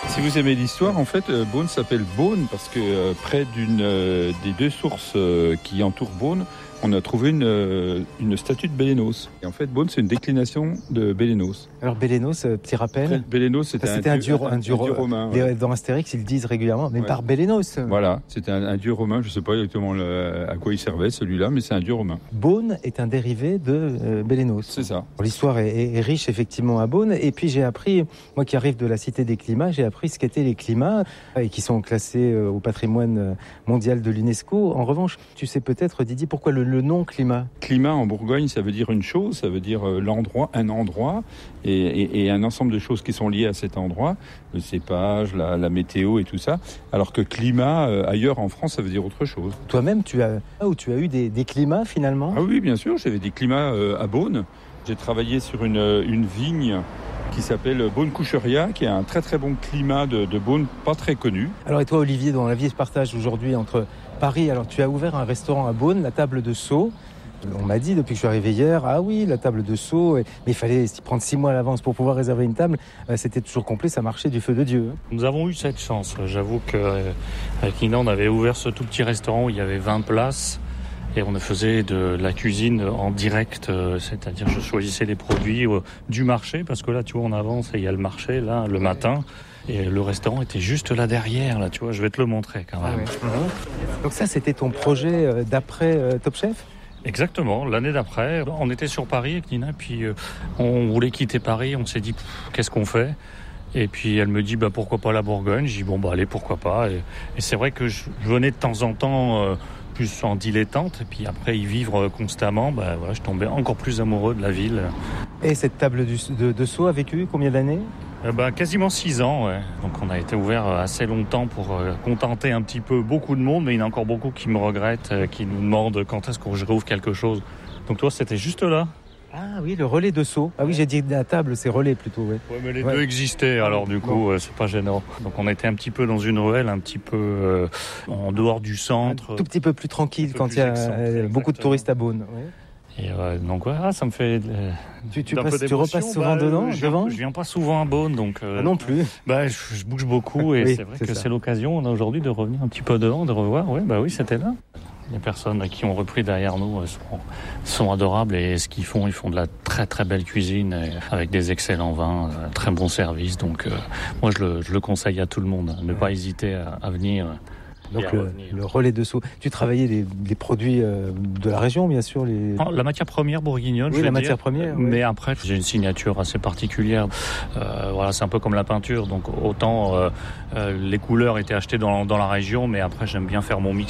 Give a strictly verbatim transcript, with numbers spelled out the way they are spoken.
Si vous aimez l'histoire, en fait, Beaune s'appelle Beaune parce que euh, près d'une euh, des deux sources euh, qui entourent Beaune, on a trouvé une, euh, une statue de Bélénos. Et en fait, Beaune, c'est une déclination de Bélénos. Alors Bélénos, petit rappel. Bélénos, c'était, c'était un, un, dieu, dieu, un, un, dieu, un dieu romain. Les, ouais. Dans Astérix, ils le disent régulièrement, mais ouais. par Bélénos. Voilà, c'était un, un dieu romain. Je ne sais pas exactement le, à quoi il servait celui-là, mais c'est un dieu romain. Beaune est un dérivé de euh, Bélénos. C'est ça. L'histoire est, est, est riche effectivement à Beaune. Et puis j'ai appris, moi qui arrive de la Cité des Climats, j'ai appris ce qu'étaient les climats et qui sont classés euh, au patrimoine mondial de l'UNESCO. En revanche, tu sais peut-être, Didier, pourquoi le, le nom climat ? Climat en Bourgogne, ça veut dire une chose, ça veut dire euh, l'endroit, un endroit et, et, et un ensemble de choses qui sont liées à cet endroit, le cépage, la, la météo et tout ça, alors que climat euh, ailleurs en France, ça veut dire autre chose. Toi-même, tu as, où tu as eu des, des climats finalement ? Ah oui, bien sûr, j'avais des climats euh, à Beaune. J'ai travaillé sur une, une vigne qui s'appelle Beaune-Coucheria, qui a un très très bon climat de, de Beaune, pas très connu. Alors et toi Olivier, dont la vie se partage aujourd'hui entre Paris, alors tu as ouvert un restaurant à Beaune, la Table de Sceaux. On m'a dit depuis que je suis arrivé hier, ah oui, la table de Sceaux, mais il fallait s'y prendre six mois à l'avance pour pouvoir réserver une table. C'était toujours complet, ça marchait du feu de Dieu. Nous avons eu cette chance. J'avoue qu'avec Nina, on avait ouvert ce tout petit restaurant où il y avait vingt places et on faisait de la cuisine en direct, c'est-à-dire je choisissais les produits du marché parce que là, tu vois, on avance et il y a le marché là le matin. Et le restaurant était juste là derrière, là, tu vois, je vais te le montrer quand même. Ah ouais. Donc ça, c'était ton projet d'après Top Chef ? Exactement, l'année d'après, on était sur Paris avec Nina, puis euh, on voulait quitter Paris, on s'est dit qu'est-ce qu'on fait ? Et puis elle me dit bah, pourquoi pas la Bourgogne ? J'ai dit bon bah allez pourquoi pas. Et, et c'est vrai que je, je venais de temps en temps euh, plus en dilettante, et puis après y vivre constamment, bah, voilà, je tombais encore plus amoureux de la ville. Et cette table du, de, de Sceaux a vécu combien d'années ? Euh, bah, quasiment six ans, ouais. Donc on a été ouvert assez longtemps pour euh, contenter un petit peu beaucoup de monde, mais il y en a encore beaucoup qui me regrettent, euh, qui nous demandent quand est-ce que je réouvre quelque chose. Donc toi, c'était juste là. Ah oui, le relais de Sceaux. Ah oui, j'ai dit la table, c'est relais plutôt, ouais. Ouais, mais les ouais. deux existaient, alors du coup, euh, c'est pas gênant. Donc on était un petit peu dans une ruelle, un petit peu euh, en dehors du centre. Un tout petit peu plus tranquille quand il y a euh, beaucoup de touristes à Beaune. Ouais. Et euh, donc ouais, ah, ça me fait euh, tu, tu, passes, tu repasses souvent bah, dedans, je, devant je viens pas souvent à Beaune, donc euh, ah non plus. Bah je, je bouge beaucoup et oui, c'est vrai c'est que ça. c'est l'occasion on a aujourd'hui de revenir un petit peu devant, de revoir. Ouais, bah oui, c'était là. Les personnes qui ont repris derrière nous sont, sont adorables et ce qu'ils font, ils font de la très très belle cuisine avec des excellents vins, très bon service. Donc euh, moi je le, je le conseille à tout le monde, ne pas hésiter à, à venir. Donc le, le relais de Sceaux. Tu travaillais les, les produits euh, de la région, bien sûr. Les... Oh, la matière première bourguignonne. Oui, je vais la dire. matière première. Ouais. Mais après, j'ai une signature assez particulière. Euh, voilà, c'est un peu comme la peinture. Donc autant euh, euh, les couleurs étaient achetées dans, dans la région, mais après j'aime bien faire mon mix.